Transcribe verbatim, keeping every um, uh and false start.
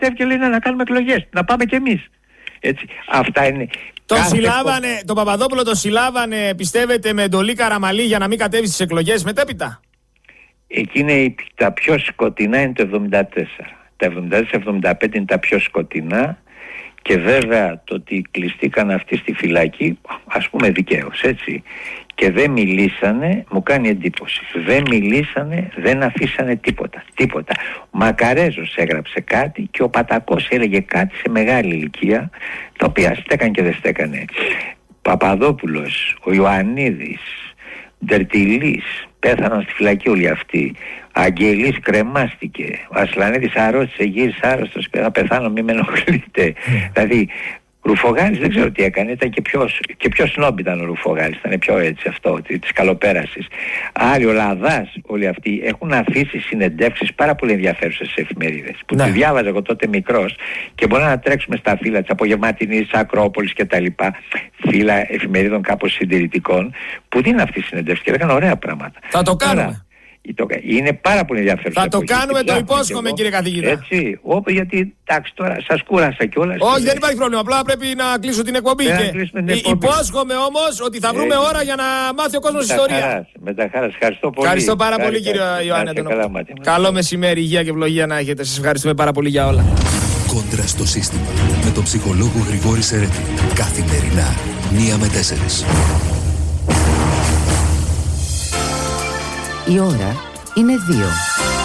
και λένε να κάνουμε εκλογές, να πάμε κι εμείς. Έτσι, αυτά είναι. Τον συλλάβανε, κο... τον Παπαδόπουλο τον συλλάβανε, πιστεύετε, με εντολή Καραμαλή για να μην κατέβει στις εκλογές μετέπειτα? Εκεί είναι τα πιο σκοτεινά, είναι το εβδομήντα τέσσερα. Τα εβδομήντα τέσσερα εβδομήντα πέντε είναι τα πιο σκοτεινά. Και βέβαια το ότι κλειστήκαν αυτοί στη φυλακή, ας πούμε δικαίως, έτσι, και δεν μιλήσανε, μου κάνει εντύπωση. Δεν μιλήσανε, δεν αφήσανε τίποτα, τίποτα. Ο Μακαρέζος έγραψε κάτι και ο Πατακός έλεγε κάτι σε μεγάλη ηλικία, τα οποία στέκαν και δεν στέκανε. Παπαδόπουλος, ο Ιωαννίδης, Ντερτιλής, πέθαναν στη φυλακή όλοι αυτοί. Αγγελής κρεμάστηκε. Ο Ασλανίδης αρρώστησε, γύρισε άρρωστος, θα πεθάνω, μη με ενοχλείτε. Δηλαδή, Ρουφογάλης δεν ξέρω τι έκανε, ήταν και πιο, και πιο σνόμπ ήταν ο Ρουφογάλης, ήταν πιο έτσι αυτό, της καλοπέρασης. Άλλοι, ο Λαδάς, όλοι αυτοί έχουν αφήσει συνεντεύξεις πάρα πολύ ενδιαφέρουσες σε εφημερίδες, που ναι. τη διάβαζα εγώ τότε μικρός και μπορεί να τρέξουμε στα φύλλα της Απογευματινής, Ακρόπολης και τα λοιπά, φύλλα εφημερίδων κάπως συντηρητικών, που δίνουν αυτή τη συνεντεύξη και λέγανε ωραία πράγματα. Θα το κάνουμε. Άρα, είναι πάρα πολύ ενδιαφέρον. Θα το κάνουμε, το υπόσχομαι, κύριε καθηγητά. Έτσι, όπου, γιατί εντάξει τώρα σας κούρασα κιόλας. Όχι, δεν υπάρχει πρόβλημα. Απλά πρέπει να κλείσω την εκπομπή. Και... την εκπομπή. Υπόσχομαι όμως ότι θα βρούμε έτσι ώρα για να μάθει ο κόσμος ιστορία. Χαράς, με τα χαράς. Ευχαριστώ πολύ. Ευχαριστώ πάρα πολύ, κύριε Ιωάννη. Καλό μεσημέρι, υγεία και ευλογία να έχετε. Σας ευχαριστούμε πάρα πολύ για όλα. Κόντρα στο σύστημα με τον ψυχολόγο Γρηγόρη Σερέτη. Καθημερινά, μία με τέσσερις. Η ώρα είναι δύο.